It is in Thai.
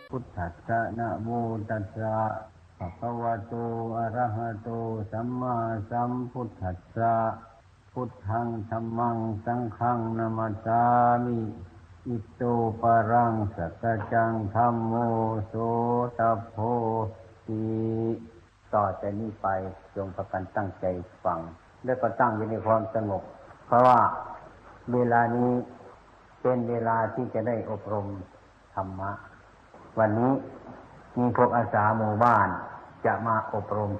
พุทธัสสะนะโมตัสสะภะคะวะโตอะระหะโตสัมมาสัมพุทธัสสะพุทธังธัมมังสังฆังนะมัสสามิอิโตปะรังสัจจังธัมโมโสตโพธิต่อจากนี้ไปจงพากันตั้งใจฟังและก็ตั้งอยู่ในความสงบเพราะว่าเวลานี้เป็นเวลาที่จะได้อบรมธรรมะวันนี้มีพวกอาสาหมู่บ้านจะมาอบรม